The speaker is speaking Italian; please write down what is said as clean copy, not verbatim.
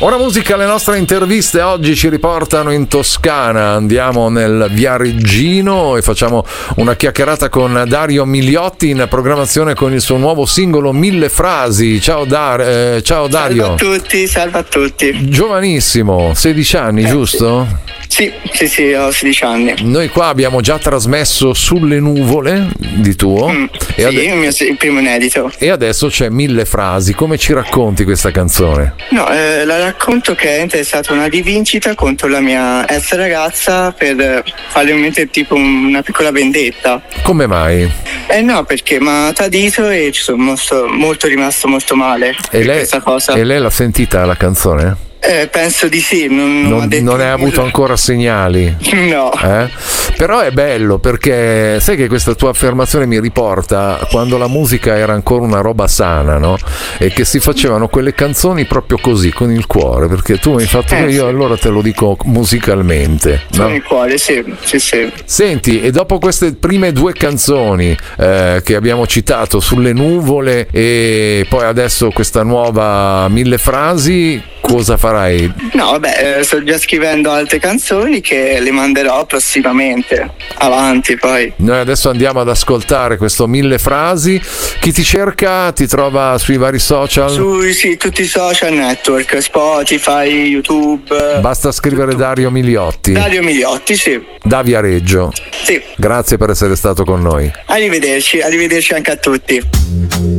Ora musica, le nostre interviste oggi ci riportano in Toscana, andiamo nel Viareggino e facciamo una chiacchierata con Dario Migliotti in programmazione con il suo nuovo singolo Mille Frasi. Ciao Dario. Salve a tutti. Giovanissimo, 16 anni, giusto? Sì, ho 16 anni. Noi qua abbiamo già trasmesso Sulle nuvole di tuo. Il primo inedito. E adesso c'è Mille Frasi. Come ci racconti questa canzone? No, la racconto che è stata una rivincita contro la mia ex ragazza per farle tipo una piccola vendetta. Come mai? No, perché mi ha tradito e ci sono rimasto molto male per questa cosa. E lei l'ha sentita la canzone? Penso di sì, non hai avuto ancora segnali? No. Però è bello perché sai che questa tua affermazione mi riporta quando la musica era ancora una roba sana, no? E che si facevano quelle canzoni proprio così, con il cuore, perché tu mi hai fatto io allora te lo dico musicalmente, no? Con il cuore, sì. Senti, e dopo queste prime due canzoni che abbiamo citato, Sulle nuvole e poi adesso questa nuova Mille Frasi, cosa farai? No, vabbè, sto già scrivendo altre canzoni che le manderò prossimamente, avanti poi. Noi adesso andiamo ad ascoltare questo Mille Frasi. Chi ti cerca ti trova sui vari social? Sì, tutti i social network, Spotify, YouTube. Basta scrivere tutto. Dario Migliotti. Dario Migliotti, sì. Da Viareggio. Sì. Grazie per essere stato con noi. Arrivederci anche a tutti.